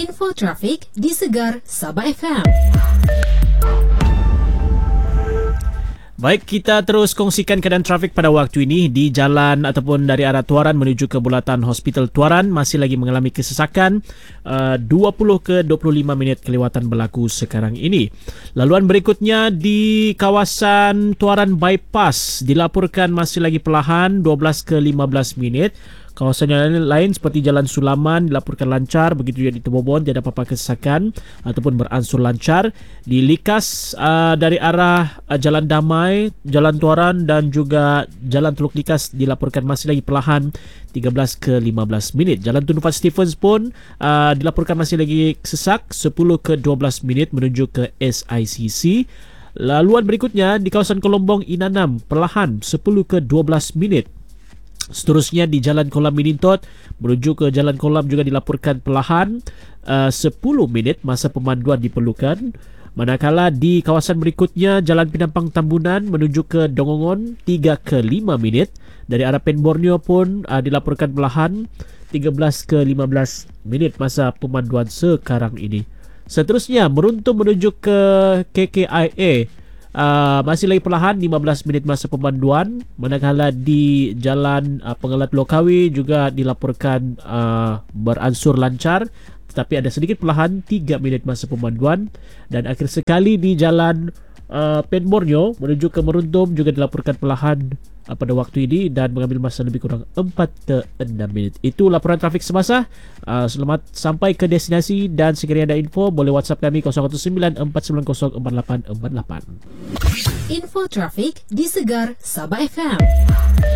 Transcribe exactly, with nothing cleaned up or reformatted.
Info trafik di Segar Sabah F M. Baik, kita terus kongsikan keadaan trafik pada waktu ini di jalan ataupun dari arah Tuaran menuju ke Bulatan Hospital Tuaran masih lagi mengalami kesesakan uh, dua puluh ke dua puluh lima minit kelewatan berlaku sekarang ini. Laluan berikutnya di kawasan Tuaran Bypass dilaporkan masih lagi perlahan dua belas ke lima belas minit. Kawasan yang lain seperti Jalan Sulaman dilaporkan lancar, begitu juga di Tebobon tiada apa-apa kesesakan ataupun beransur lancar. Di Likas uh, dari arah uh, Jalan Damai, Jalan Tuaran dan juga Jalan Teluk Likas dilaporkan masih lagi perlahan tiga belas ke lima belas minit. Jalan Tun Nufat Stephens pun uh, dilaporkan masih lagi sesak sepuluh ke dua belas minit menuju ke S I C C. Laluan berikutnya di kawasan Kolombong Inanam perlahan sepuluh ke dua belas minit. Seterusnya di Jalan Kolam Minintot menuju ke Jalan Kolam juga dilaporkan perlahan uh, sepuluh minit masa pemanduan diperlukan. Manakala di kawasan berikutnya Jalan Pinampang Tambunan menuju ke Dongongon tiga ke lima minit. Dari arah Pen Borneo pun uh, dilaporkan perlahan tiga belas ke lima belas minit masa pemanduan sekarang ini. Seterusnya Meruntum menuju ke K K I A Uh, masih lagi perlahan lima belas minit masa pemanduan. Manakala di Jalan uh, Pengelat Lokawi juga dilaporkan uh, beransur lancar, tetapi ada sedikit perlahan tiga minit masa pemanduan. Dan akhir sekali di Jalan uh, Pen Borneo menuju ke Meruntum juga dilaporkan perlahan uh, pada waktu ini dan mengambil masa lebih kurang empat ke enam minit. Itu laporan trafik semasa. Uh, selamat sampai ke destinasi dan sekiranya ada info boleh WhatsApp kami kosong satu sembilan empat sembilan kosong empat lapan empat lapan. Info trafik di Segar Sabah F M.